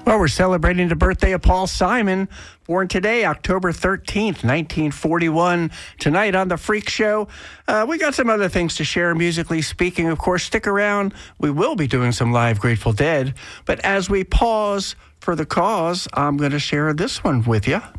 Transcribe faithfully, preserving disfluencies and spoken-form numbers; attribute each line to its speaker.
Speaker 1: Well, we're celebrating the birthday of Paul Simon, born today, October thirteenth, nineteen forty-one. Tonight on The Freak Show, uh, we got some other things to share, musically speaking. Of course, stick around. We will be doing some live Grateful Dead. But as we pause for the cause, I'm going to share this one with you.